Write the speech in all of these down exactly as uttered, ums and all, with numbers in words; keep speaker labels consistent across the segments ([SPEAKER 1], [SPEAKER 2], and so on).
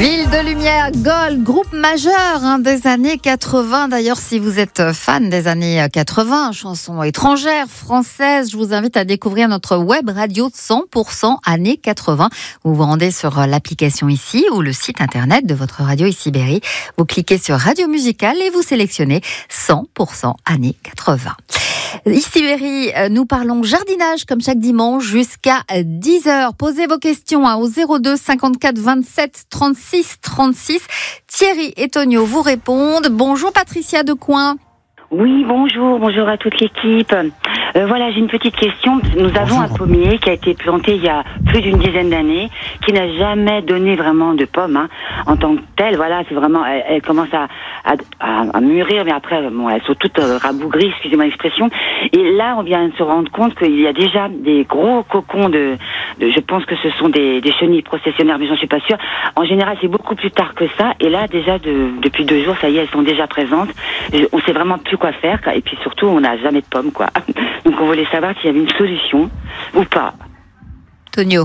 [SPEAKER 1] Ville de Lumière, Gold, groupe majeur hein, des années quatre-vingts. D'ailleurs, si vous êtes fan des années quatre-vingts, chansons étrangères, françaises, je vous invite à découvrir notre web radio cent pour cent années quatre-vingts. Vous vous rendez sur l'application ici ou le site internet de votre radio Ici Berry. Vous cliquez sur Radio Musicale et vous sélectionnez cent pour cent années quatre-vingts. Ici Berry, nous parlons jardinage comme chaque dimanche jusqu'à dix heures. Posez vos questions hein, au zéro deux cinquante-quatre vingt-sept trente-six trente-six. Thierry et Tonio vous répondent. Bonjour Patricia de Coin.
[SPEAKER 2] Oui, bonjour, bonjour à toute l'équipe. Euh, voilà, j'ai une petite question. Nous avons bonjour. Un pommier qui a été planté il y a plus d'une dizaine d'années, qui n'a jamais donné vraiment de pommes hein, en tant que telle. Voilà, c'est vraiment, elle, elle commence à, à, à, à mûrir, mais après, bon, elles sont toutes euh, rabougries, excusez-moi l'expression. Et là, on vient de se rendre compte qu'il y a déjà des gros cocons de, de je pense que ce sont des, des chenilles processionnaires, mais j'en suis pas sûre. En général, c'est beaucoup plus tard que ça. Et là, déjà, de, depuis deux jours, ça y est, elles sont déjà présentes. Je, on sait vraiment plus quoi faire, et puis surtout, on n'a jamais de pommes, quoi. Donc, on voulait savoir s'il y avait une solution ou pas.
[SPEAKER 1] Tonio.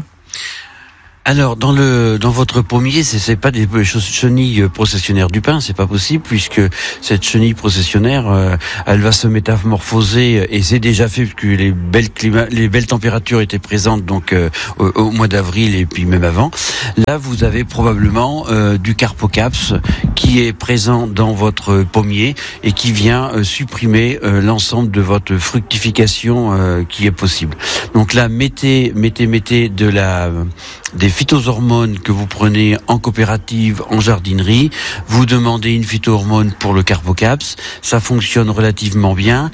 [SPEAKER 3] Alors, dans le dans votre pommier, c'est, c'est pas des chenilles processionnaires du pin, c'est pas possible, puisque cette chenille processionnaire, euh, elle va se métamorphoser, et c'est déjà fait, puisque les belles climats, les belles températures étaient présentes, donc euh, au, au mois d'avril et puis même avant. Là, vous avez probablement euh, du Carpocaps qui est présent dans votre pommier et qui vient euh, supprimer euh, l'ensemble de votre fructification euh, qui est possible. Donc là, mettez mettez mettez de la des phytohormones que vous prenez en coopérative, en jardinerie. Vous demandez une phytohormone pour le Carpocaps. Ça fonctionne relativement bien.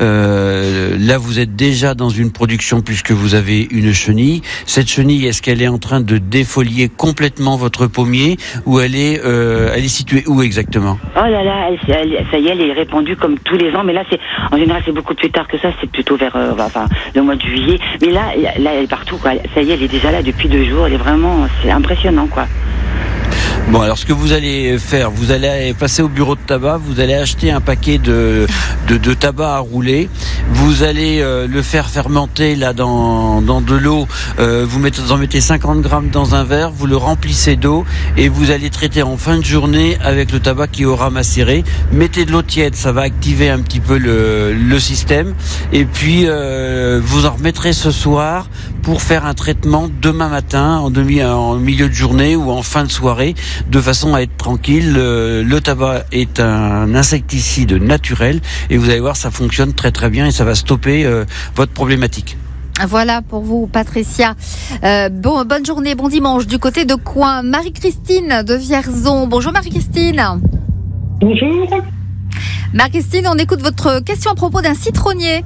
[SPEAKER 3] Euh, là, vous êtes déjà dans une production puisque vous avez une chenille. Cette chenille, est-ce qu'elle est en train de défolier complètement votre pommier ou elle est, euh, elle est située où exactement?
[SPEAKER 2] Oh là là, elle, elle, ça y est, elle est répandue comme tous les ans. Mais là, c'est en général, c'est beaucoup plus tard que ça. C'est plutôt vers euh, enfin, le mois de juillet. Mais là, là, elle est partout, quoi. Ça y est, elle est déjà là depuis deux jours. Elle est vraiment, c'est impressionnant, quoi.
[SPEAKER 3] Bon, alors ce que vous allez faire, vous allez passer au bureau de tabac, vous allez acheter un paquet de de, de tabac à rouler, vous allez euh, le faire fermenter là dans dans de l'eau, euh, vous mettez, vous en mettez cinquante grammes dans un verre, vous le remplissez d'eau et vous allez traiter en fin de journée avec le tabac qui aura macéré. Mettez de l'eau tiède, ça va activer un petit peu le le système et puis euh, vous en remettrez ce soir pour faire un traitement demain matin en demi en milieu de journée ou en fin de soirée, de façon à être tranquille. Le, le tabac est un insecticide naturel et vous allez voir, ça fonctionne très très bien et ça va stopper euh, votre problématique.
[SPEAKER 1] Voilà pour vous, Patricia. Euh, bon, bonne journée, bon dimanche du côté de Coin. Marie-Christine de Vierzon. Bonjour Marie-Christine.
[SPEAKER 4] Bonjour.
[SPEAKER 1] Marie-Christine, on écoute votre question à propos d'un citronnier.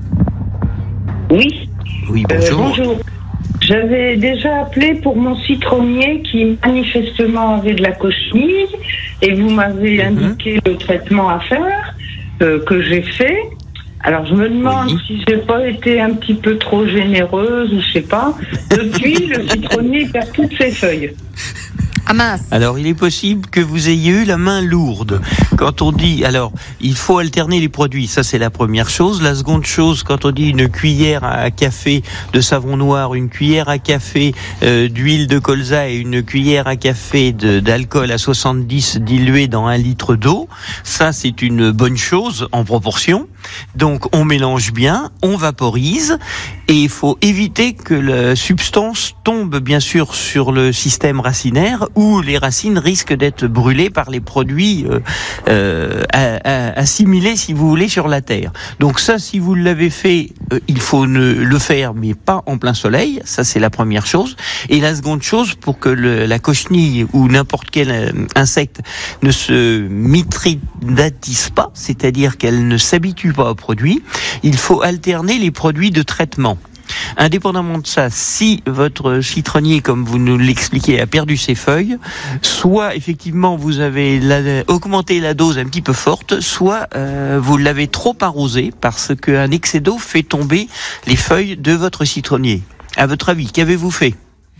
[SPEAKER 4] Oui.
[SPEAKER 3] Oui, bonjour.
[SPEAKER 4] Euh, bonjour. J'avais déjà appelé pour mon citronnier qui manifestement avait de la cochenille et vous m'avez mm-hmm. indiqué le traitement à faire euh, que j'ai fait. Alors je me demande oui. si j'ai pas été un petit peu trop généreuse ou je sais pas. Depuis, le citronnier perd toutes ses feuilles.
[SPEAKER 1] Ah mince.
[SPEAKER 5] Alors, il est possible que vous ayez eu la main lourde. Quand on dit, alors, il faut alterner les produits. Ça, c'est la première chose. La seconde chose, quand on dit une cuillère à café de savon noir, une cuillère à café euh, d'huile de colza et une cuillère à café de, d'alcool à soixante-dix dilué dans un litre d'eau, ça, c'est une bonne chose en proportion. Donc, on mélange bien, on vaporise et il faut éviter que la substance tombe, bien sûr, sur le système racinaire où les racines risquent d'être brûlées par les produits euh, euh, assimilés, si vous voulez, sur la terre. Donc ça, si vous l'avez fait, euh, il faut ne, le faire, mais pas en plein soleil. Ça, c'est la première chose. Et la seconde chose, pour que le, la cochenille ou n'importe quel euh, insecte ne se mithridatise pas, c'est-à-dire qu'elle ne s'habitue pas aux produits, il faut alterner les produits de traitement. Indépendamment de ça, si votre citronnier, comme vous nous l'expliquez, a perdu ses feuilles, soit effectivement vous avez la, augmenté la dose un petit peu forte, soit euh, vous l'avez trop arrosé parce qu'un excès d'eau fait tomber les feuilles de votre citronnier. À votre avis, qu'avez-vous fait ?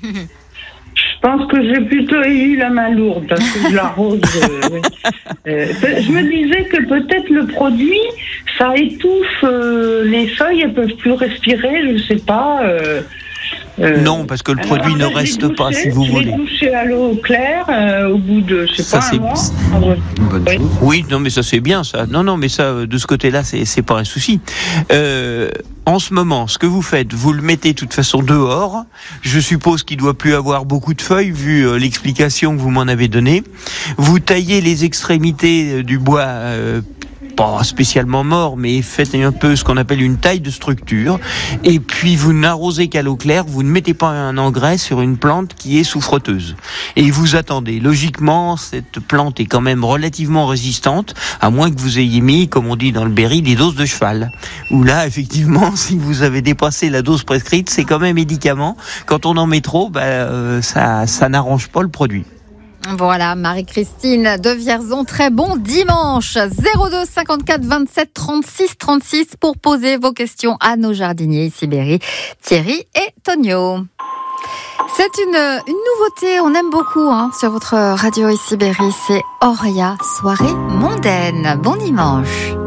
[SPEAKER 4] Je pense que j'ai plutôt eu la main lourde parce que je l'arrose. euh, euh, je me disais que peut-être le produit, ça étouffe euh, les feuilles, elles peuvent plus respirer, je sais pas. Euh,
[SPEAKER 5] Euh, non, parce que le alors, produit ne reste douché, pas, si vous
[SPEAKER 4] je
[SPEAKER 5] voulez.
[SPEAKER 4] Je l'ai douché à l'eau claire euh, au bout de, je sais ça, pas, un mois.
[SPEAKER 5] Oui. oui, non, mais ça c'est bien, ça. Non, non, mais ça, de ce côté-là, c'est, c'est pas un souci. Euh, en ce moment, ce que vous faites, vous le mettez de toute façon dehors. Je suppose qu'il doit plus avoir beaucoup de feuilles, vu euh, l'explication que vous m'en avez donnée. Vous taillez les extrémités du bois. Euh, pas spécialement mort, mais faites un peu ce qu'on appelle une taille de structure. Et puis vous n'arrosez qu'à l'eau claire, vous ne mettez pas un engrais sur une plante qui est souffreteuse. Et vous attendez. Logiquement, cette plante est quand même relativement résistante, à moins que vous ayez mis, comme on dit dans le Berry, des doses de cheval. Où là, effectivement, si vous avez dépassé la dose prescrite, c'est quand même médicament. Quand on en met trop, bah, euh, ça, ça n'arrange pas le produit.
[SPEAKER 1] Voilà, Marie-Christine de Vierzon, très bon dimanche. zéro deux cinquante-quatre vingt-sept trente-six trente-six pour poser vos questions à nos jardiniers ici Berry, Thierry et Tonio. C'est une, une nouveauté, on aime beaucoup hein, sur votre radio ici Berry, c'est Auria, soirée mondaine. Bon dimanche.